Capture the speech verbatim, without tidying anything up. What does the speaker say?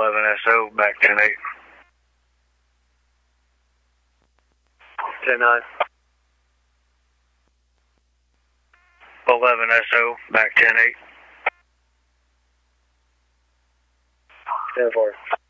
eleven S O, back ten eight. ten nine. eleven S O, back ten eight. ten four.